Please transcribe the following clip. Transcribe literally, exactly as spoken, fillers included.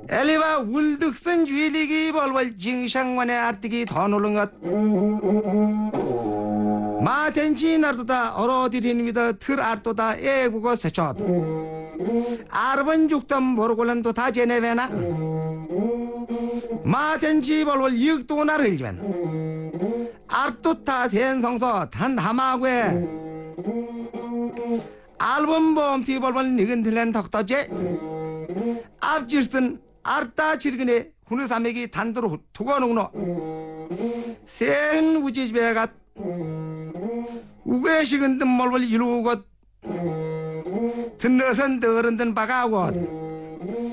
엘리와 울득선 주일리기 벌벌 징상만의 아르뜨기 더 놀른 것 마텐치 나르도다 얼어디리니미다 틀 아르도다 애국어 세초도 아르번 죽던 모르골란도 다 제네베나 마텐치 벌벌 이윽도 나를 일면 아르도타 센성서 단 하마괴 알범 범티 벌벌 니근들렌 덕터제 앞질슨 아르따 지르그네 후느사맥이 단도로 두거누구노 센 우지집에가 우괴식은 듯 멀벌 이루고 듣너선 더른든 바가고